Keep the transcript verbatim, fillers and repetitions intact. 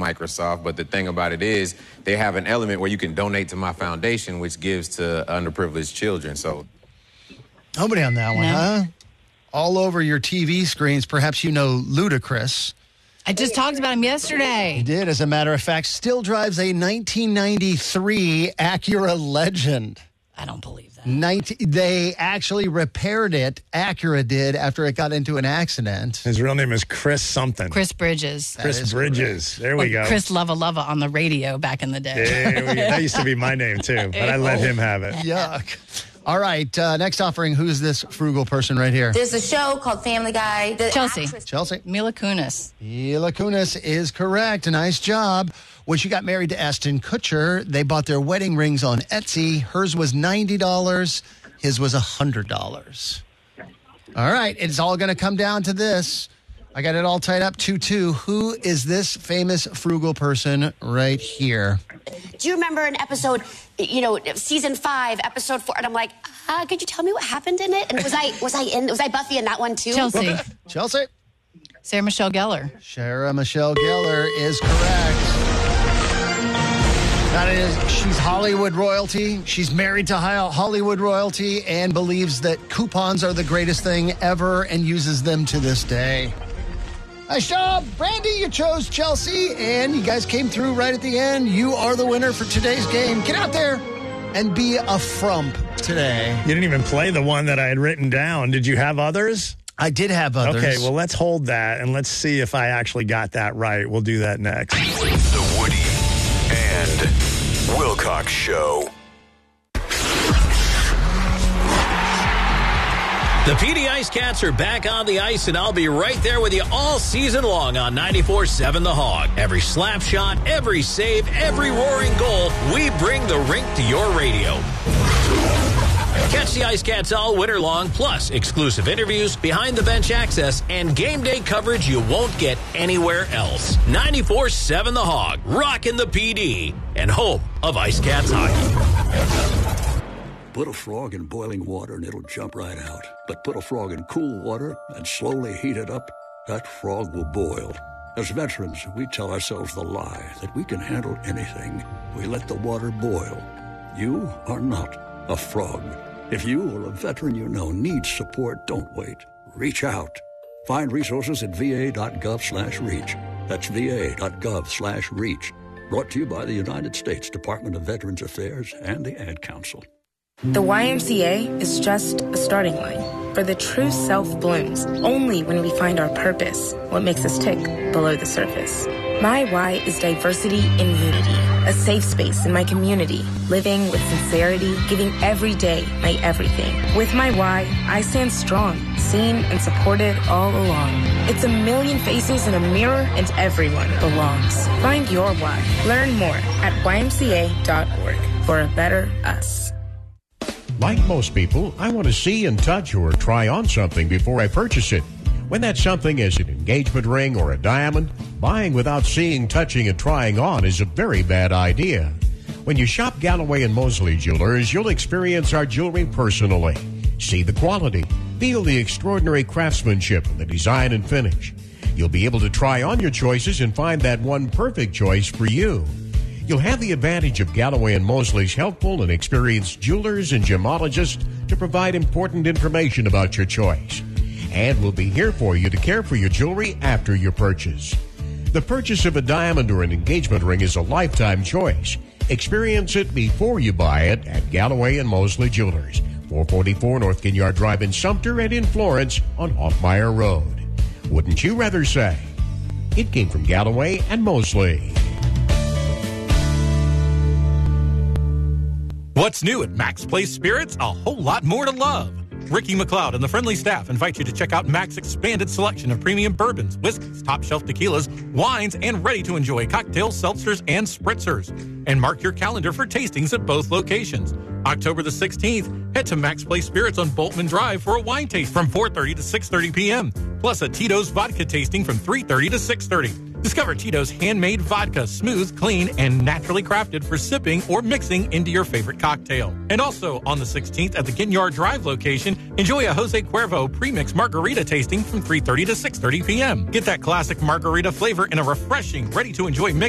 Microsoft, but the thing about it is they have an element where you can donate to my foundation, which gives to underprivileged children. So nobody on that one, No. huh? All over your T V screens, perhaps you know Ludacris. I just talked about him yesterday. He did, as a matter of fact, still drives a nineteen ninety-three Acura Legend. I don't believe that. nineteen They actually repaired it, Acura did, after it got into an accident. His real name is Chris something. Chris Bridges. Chris Bridges. There we Or go. Chris Lava Lava on the radio back in the day. There we go. That used to be my name, too, but I let him have it. Yuck. All right, uh, next offering, who's this frugal person right here? There's a show called Family Guy. The Chelsea. actress- Chelsea. Mila Kunis. Mila Kunis is correct. Nice job. When she got married to Ashton Kutcher, they bought their wedding rings on Etsy. Hers was ninety dollars. His was one hundred dollars. All right, it's all going to come down to this. I got it all tied up two two. Who is this famous frugal person right here? Do you remember an episode, you know, season five, episode four? And I'm like, ah, could you tell me what happened in it? And was I was I in was I Buffy in that one too? Chelsea. Chelsea. Sarah Michelle Gellar. Sarah Michelle Gellar is correct. That is, she's Hollywood royalty. She's married to Hollywood royalty and believes that coupons are the greatest thing ever and uses them to this day. Nice job, Brandy. You chose Chelsea, and you guys came through right at the end. You are the winner for today's game. Get out there and be a frump today. You didn't even play the one that I had written down. Did you have others? I did have others. Okay, well, let's hold that, and let's see if I actually got that right. We'll do that next. The Woody and Wilcox Show. The P D Ice Cats are back on the ice, and I'll be right there with you all season long on ninety-four seven The Hog. Every slap shot, every save, every roaring goal, we bring the rink to your radio. Catch the Ice Cats all winter long, plus exclusive interviews, behind-the-bench access, and game day coverage you won't get anywhere else. ninety-four seven The Hog, rockin' the P D, and home of Ice Cats hockey. Put a frog in boiling water and it'll jump right out. But put a frog in cool water and slowly heat it up, that frog will boil. As veterans, we tell ourselves the lie that we can handle anything. We let the water boil. You are not a frog. If you or a veteran you know needs support, don't wait. Reach out. Find resources at va.gov slash reach. That's va.gov slash reach. Brought to you by the United States Department of Veterans Affairs and the Ad Council. The Y M C A is just a starting line, for the true self blooms only when we find our purpose, what makes us tick below the surface. My Y is diversity in unity, a safe space in my community, living with sincerity, giving every day my everything. With my Y, I stand strong, seen and supported all along. It's a million faces in a mirror, and everyone belongs. Find your Y. Learn more at y m c a dot org for a better us. Like most people, I want to see and touch or try on something before I purchase it. When that something is an engagement ring or a diamond, buying without seeing, touching, and trying on is a very bad idea. When you shop Galloway and Mosley Jewelers, you'll experience our jewelry personally. See the quality, feel the extraordinary craftsmanship and the design and finish. You'll be able to try on your choices and find that one perfect choice for you. You'll have the advantage of Galloway and Mosley's helpful and experienced jewelers and gemologists to provide important information about your choice. And we'll be here for you to care for your jewelry after your purchase. The purchase of a diamond or an engagement ring is a lifetime choice. Experience it before you buy it at Galloway and Mosley Jewelers, four forty-four North Ginyard Drive in Sumter and in Florence on Hoffmeyer Road. Wouldn't you rather say? It came from Galloway and Mosley. What's new at Mac's Place Spirits? A whole lot more to love. Ricky McLeod and the friendly staff invite you to check out Mac's expanded selection of premium bourbons, whiskeys, top-shelf tequilas, wines, and ready-to-enjoy cocktails, seltzers, and spritzers. And mark your calendar for tastings at both locations. October the sixteenth, head to Mac's Place Spirits on Boltman Drive for a wine taste from four thirty to six thirty p.m., plus a Tito's vodka tasting from three thirty to six thirty. Discover Tito's handmade vodka, smooth, clean, and naturally crafted for sipping or mixing into your favorite cocktail. And also on the sixteenth at the Ginyard Drive location, enjoy a Jose Cuervo premix margarita tasting from three thirty to six thirty p.m. Get that classic margarita flavor in a refreshing, ready-to-enjoy mix